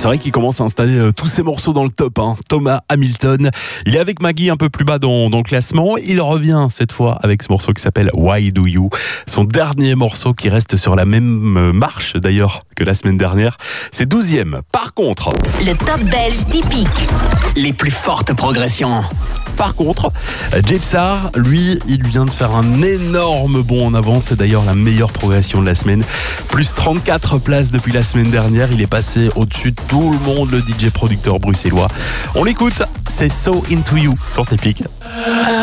C'est vrai qu'il commence à installer tous ses morceaux dans le top. Thomas Hamilton, il est avec Maggie un peu plus bas dans le classement. Il revient cette fois avec ce morceau qui s'appelle Why Do You. Son dernier morceau qui reste sur la même marche d'ailleurs que la semaine dernière. C'est 12e. Par contre, le top belge typique. Les plus fortes progressions. Par contre, Jepsar, lui, il vient de faire un énorme bond en avant. C'est d'ailleurs la meilleure progression de la semaine. Plus 34 places depuis la semaine dernière. Il est passé au-dessus de tout le monde, le DJ producteur bruxellois. On l'écoute, c'est So Into You sur Typique.